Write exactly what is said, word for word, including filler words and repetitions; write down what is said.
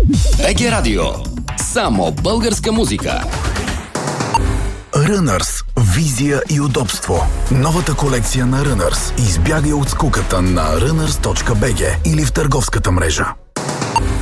БГ Радио. Само българска музика. Runners. Визия и удобство. Новата колекция на Runners. Избягай от скуката на runners точка би джи или в търговската мрежа.